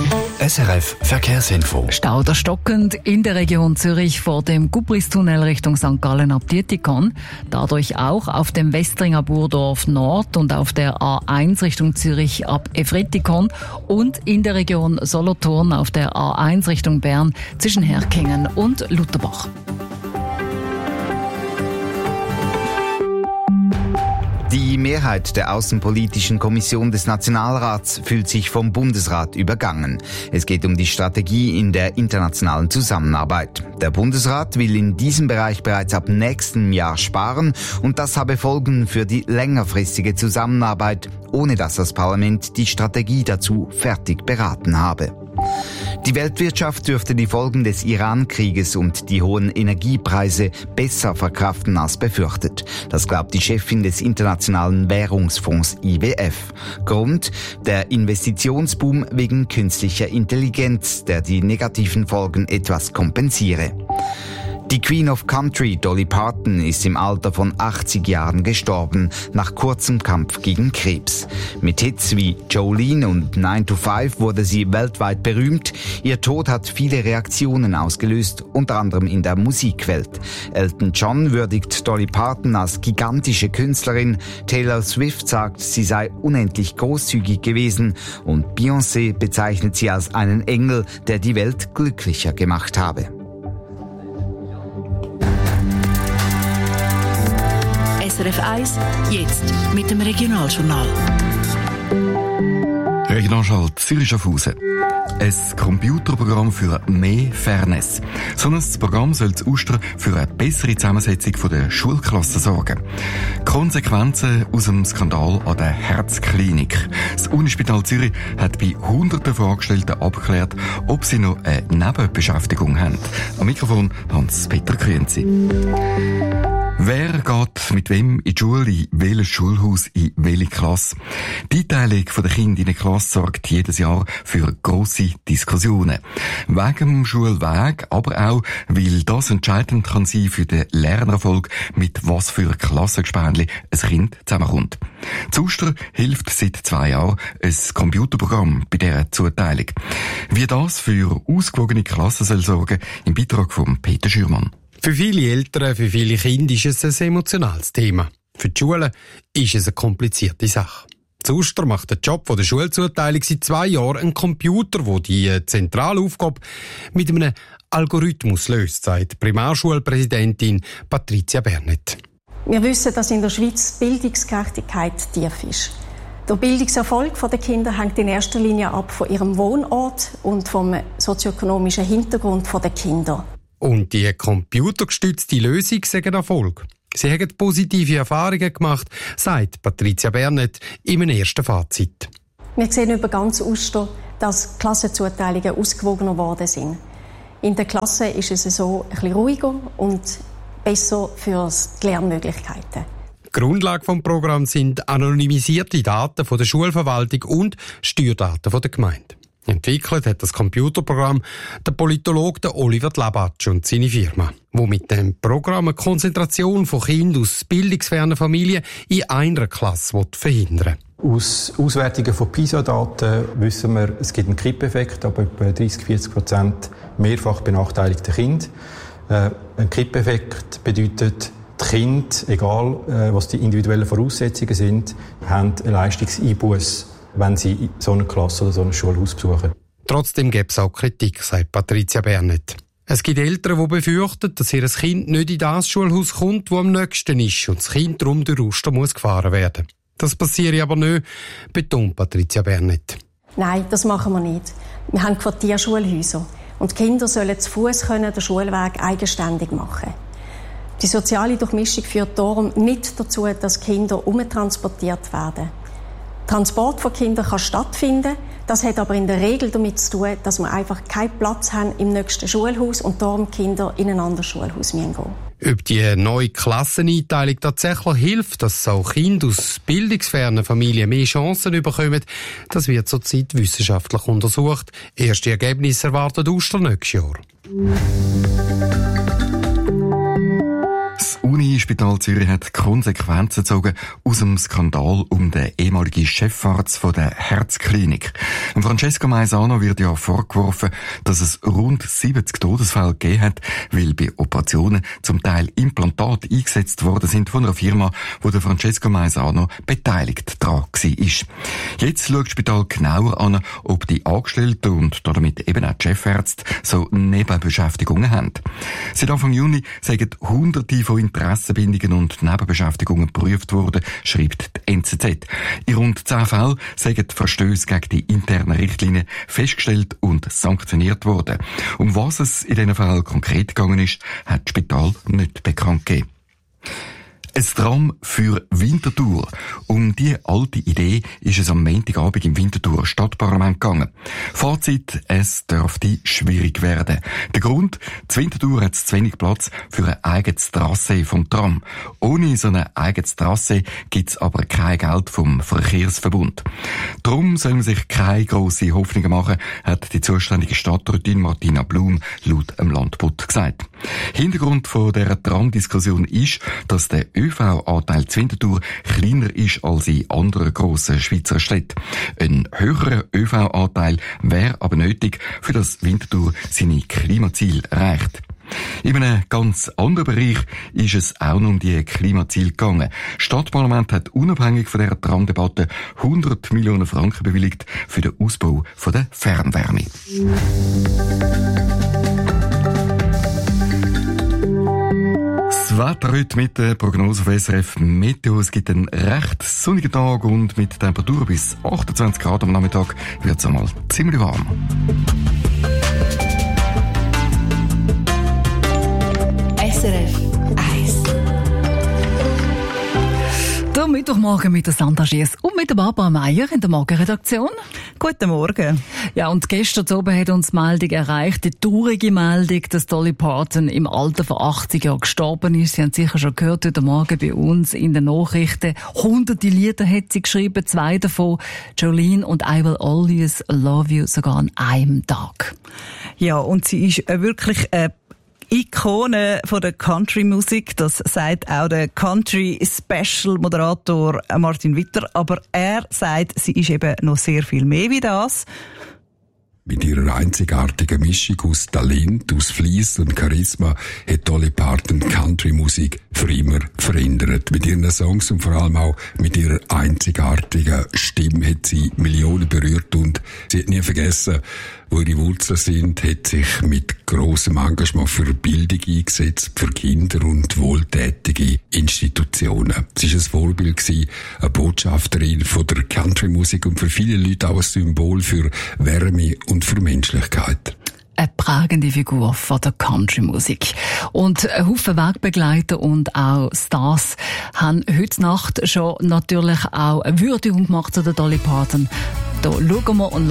SRF Verkehrsinfo. Stau der stockend in der Region Zürich vor dem Gubristunnel Richtung St. Gallen ab Dietikon. Dadurch auch auf dem Westringer Burdorf Nord und auf der A1 Richtung Zürich ab Efretikon und in der Region Solothurn auf der A1 Richtung Bern zwischen Herkingen und Lutherbach. Die Mehrheit der Außenpolitischen Kommission des Nationalrats fühlt sich vom Bundesrat übergangen. Es geht um die Strategie in der internationalen Zusammenarbeit. Der Bundesrat will in diesem Bereich bereits ab nächstem Jahr sparen und das habe Folgen für die längerfristige Zusammenarbeit, ohne dass das Parlament die Strategie dazu fertig beraten habe. Die Weltwirtschaft dürfte die Folgen des Iran-Krieges und die hohen Energiepreise besser verkraften als befürchtet. Das glaubt die Chefin des Internationalen Währungsfonds IWF. Grund: der Investitionsboom wegen künstlicher Intelligenz, der die negativen Folgen etwas kompensiere. Die Queen of Country, Dolly Parton, ist im Alter von 80 Jahren gestorben, nach kurzem Kampf gegen Krebs. Mit Hits wie Jolene und 9 to 5 wurde sie weltweit berühmt. Ihr Tod hat viele Reaktionen ausgelöst, unter anderem in der Musikwelt. Elton John würdigt Dolly Parton als gigantische Künstlerin. Taylor Swift sagt, sie sei unendlich großzügig gewesen. Und Beyoncé bezeichnet sie als einen Engel, der die Welt glücklicher gemacht habe. SRF 1, jetzt mit dem Regionaljournal. Regionaljournal Zürich-Schaffhausen. Ein Computerprogramm für mehr Fairness. So ein Programm soll zu Ostern für eine bessere Zusammensetzung der Schulklassen sorgen. Konsequenzen aus dem Skandal an der Herzklinik. Das Unispital Zürich hat bei Hunderten von Angestellten abgeklärt, ob sie noch eine Nebenbeschäftigung haben. Am Mikrofon Hans-Peter Grünzi. Wer geht mit wem in die Schule, in welches Schulhaus, in welche Klasse? Die Einteilung der Kinder in eine Klasse sorgt jedes Jahr für grosse Diskussionen. Wegen dem Schulweg, aber auch, weil das entscheidend kann sein für den Lernerfolg, mit was für Klassengespänli ein Kind zusammenkommt. Zuster hilft seit 2 Jahren ein Computerprogramm bei dieser Zuteilung. Wie das für ausgewogene Klassen soll sorgen, im Beitrag von Peter Schürmann. Für viele Eltern, für viele Kinder ist es ein emotionales Thema. Für die Schulen ist es eine komplizierte Sache. Zuster macht den Job der Schulzuteilung seit 2 Jahren ein Computer, der die zentrale Aufgabe mit einem Algorithmus löst, sagt Primarschulpräsidentin Patricia Bernet. Wir wissen, dass in der Schweiz Bildungsgerechtigkeit tief ist. Der Bildungserfolg der Kinder hängt in erster Linie ab von ihrem Wohnort und vom sozioökonomischen Hintergrund der Kinder. Und die computergestützte Lösung sei ein Erfolg. Sie haben positive Erfahrungen gemacht, sagt Patricia Bernet in einem ersten Fazit. Wir sehen über ganz Ostern, dass Klassenzuteilungen ausgewogener geworden sind. In der Klasse ist es so ein bisschen ruhiger und besser für die Lernmöglichkeiten. Die Grundlage des Programms sind anonymisierte Daten von der Schulverwaltung und Steuerdaten von der Gemeinde. Entwickelt hat das Computerprogramm der Politologe Oliver Labatsch und seine Firma, wo mit dem Programm eine Konzentration von Kindern aus bildungsfernen Familien in einer Klasse verhindern will. Aus Auswertungen von PISA-Daten wissen wir, es gibt einen Kippeffekt, aber etwa 30-40% mehrfach benachteiligte Kinder. Ein Kippeffekt bedeutet, die Kinder, egal was die individuellen Voraussetzungen sind, haben einen Leistungseinbuss, wenn sie so eine Klasse oder so ein Schulhaus besuchen. Trotzdem gibt es auch Kritik, sagt Patricia Bernet. Es gibt Eltern, die befürchten, dass ihr Kind nicht in das Schulhaus kommt, das am nächsten ist und das Kind darum durch Ostern muss gefahren werden. Das passiert aber nicht, betont Patricia Bernet. Nein, das machen wir nicht. Wir haben Quartierschulhäuser und die Kinder sollen zu Fuß den Schulweg eigenständig machen. Die soziale Durchmischung führt darum nicht dazu, dass Kinder umtransportiert werden. Transport von Kindern kann stattfinden. Das hat aber in der Regel damit zu tun, dass wir einfach keinen Platz haben im nächsten Schulhaus und darum Kinder in ein anderes Schulhaus gehen müssen. Ob die neue Klasseneinteilung tatsächlich hilft, dass auch Kinder aus bildungsfernen Familien mehr Chancen bekommen, das wird zurzeit wissenschaftlich untersucht. Erste Ergebnisse erwartet Ostern nächstes Jahr. Das Unispital Unispital Zürich hat Konsequenzen gezogen aus dem Skandal um den ehemaligen Chefarzt von der Herzklinik. Francesco Maisano wird ja vorgeworfen, dass es rund 70 Todesfälle gegeben hat, weil bei Operationen zum Teil Implantate eingesetzt worden sind von einer Firma, wo der Francesco Maisano beteiligt daran war. Jetzt schaut das Spital genauer an, ob die Angestellten und damit eben auch die Chefärzte so Nebenbeschäftigungen haben. Seit Anfang Juni sind Hunderte von Interessenbindungen und Nebenbeschäftigungen geprüft worden, schreibt die NZZ. In rund 10 Fällen sind Verstöße gegen die internen Richtlinien festgestellt und sanktioniert worden. Um was es in diesen Fällen konkret gegangen ist, hat das Spital nicht bekannt gegeben. Ein Tram für Winterthur. Um diese alte Idee ist es am Montagabend im Winterthur Stadtparlament gegangen. Fazit: Es dürfte schwierig werden. Der Grund: die Winterthur hat zu wenig Platz für ein eigenes Trassee vom Tram. Ohne so ein eigenes Trassee gibt es aber kein Geld vom Verkehrsverbund. Darum soll man sich keine grossen Hoffnungen machen, hat die zuständige Stadträtin Martina Blum laut dem Landbund gesagt. Hintergrund von dieser Tram-Diskussion ist, dass der ÖV-Anteil zu Winterthur kleiner ist als in anderen grossen Schweizer Städten. Ein höherer ÖV-Anteil wäre aber nötig, für das Winterthur seine Klimaziele erreicht. In einem ganz anderen Bereich ist es auch noch um die Klimaziele gegangen. Das Stadtparlament hat unabhängig von dieser Tramdebatte 100 Millionen Franken bewilligt für den Ausbau von der Fernwärme. Das Wetter heute mit der Prognose auf SRF Meteo. Es gibt einen recht sonnigen Tag und mit Temperatur bis 28 Grad am Nachmittag wird es einmal ziemlich warm. SRF 1. Der Mittwochmorgen mit der Sandra Schiess und mit der Barbara Meier in der Morgenredaktion. Guten Morgen. Ja, und gestern oben hat uns die Meldung erreicht, die traurige Meldung, dass Dolly Parton im Alter von 80 Jahren gestorben ist. Sie haben sicher schon gehört heute Morgen bei uns in den Nachrichten. 100 Lieder hat sie geschrieben, 2 davon, Jolene und I Will Always Love You, sogar an einem Tag. Ja, und sie ist wirklich Ikone von der Country-Musik, das sagt auch der Country-Special-Moderator Martin Witter, aber er sagt, sie ist eben noch sehr viel mehr wie das. Mit ihrer einzigartigen Mischung aus Talent, aus Fleiss und Charisma hat Dolly Parton Country-Musik für immer verändert. Mit ihren Songs und vor allem auch mit ihrer einzigartigen Stimme hat sie Millionen berührt und sie hat nie vergessen, wo ihre Wurzeln sind, hat sich mit grossem Engagement für Bildung eingesetzt, für Kinder und wohltätige Institutionen. Sie war ein Vorbild gewesen, eine Botschafterin von der Country-Musik und für viele Leute auch ein Symbol für Wärme und für Menschlichkeit. Eine prägende Figur von der Country-Musik. Und ein Haufen Wegbegleiter und auch Stars haben heute Nacht schon natürlich auch eine Würdigung gemacht zu der Dolly Parton. Da schauen wir und